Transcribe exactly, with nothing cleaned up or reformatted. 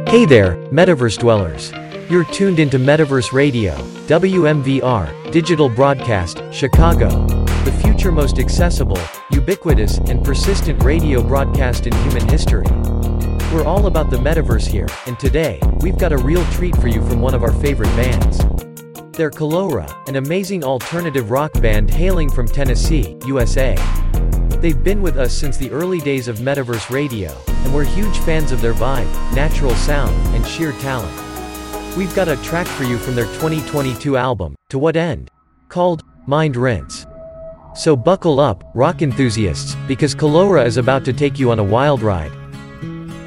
Hey there, Metaverse dwellers. You're tuned into Metaverse Radio, W M V R, Digital Broadcast, Chicago. The future most accessible, ubiquitous, and persistent radio broadcast in human history. We're all about the Metaverse here, and today, we've got a real treat for you from one of our favorite bands. They're Kalora, an amazing alternative rock band hailing from Tennessee, U S A. They've been with us since the early days of Metaverse Radio, and we're huge fans of their vibe, natural sound, and sheer talent. We've got a track for you from their twenty twenty-two album, To What End? Called Mind Rinse. So buckle up, rock enthusiasts, because Kalora is about to take you on a wild ride.